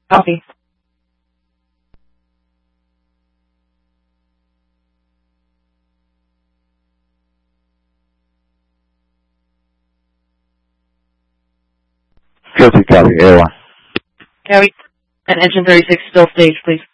Copy. Guilty copy, Airline. Carry. And engine 36, still stage, please.